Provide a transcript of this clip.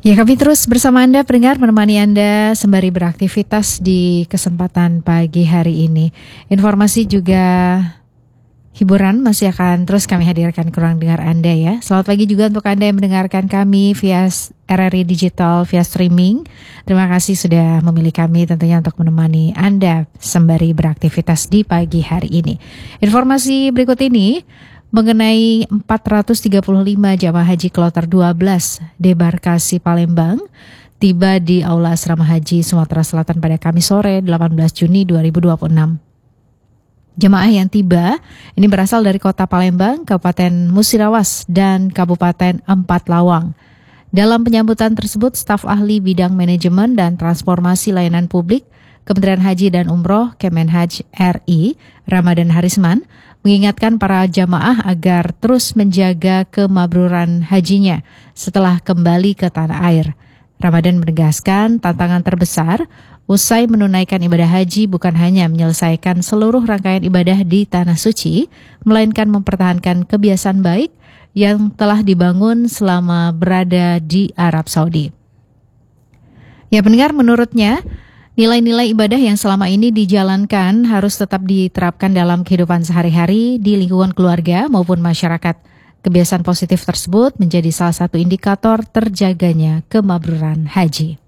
Ya, kami terus bersama Anda pendengar, menemani Anda sembari beraktivitas di kesempatan pagi hari ini. Informasi juga hiburan masih akan terus kami hadirkan ke ruang dengar Anda ya. Selamat pagi juga untuk Anda yang mendengarkan kami via RRI Digital, via streaming. Terima kasih sudah memilih kami tentunya untuk menemani Anda sembari beraktivitas di pagi hari ini. Informasi berikut ini mengenai 435 jamaah haji kloter 12 debarkasi Palembang tiba di Aula Asrama Haji Sumatera Selatan pada Kamis sore 18 Juni 2026. Jemaah yang tiba ini berasal dari Kota Palembang, Kabupaten Musirawas, dan Kabupaten Empat Lawang. Dalam penyambutan tersebut, staf ahli bidang manajemen dan transformasi layanan publik Kementerian Haji dan Umroh Kemenhaj RI, Ramadan Harisman, mengingatkan para jamaah agar terus menjaga kemabruran hajinya setelah kembali ke tanah air. Ramadan menegaskan tantangan terbesar usai menunaikan ibadah haji bukan hanya menyelesaikan seluruh rangkaian ibadah di Tanah Suci, melainkan mempertahankan kebiasaan baik yang telah dibangun selama berada di Arab Saudi. Ya pendengar, menurutnya nilai-nilai ibadah yang selama ini dijalankan harus tetap diterapkan dalam kehidupan sehari-hari di lingkungan keluarga maupun masyarakat. Kebiasaan positif tersebut menjadi salah satu indikator terjaganya kemabruran haji.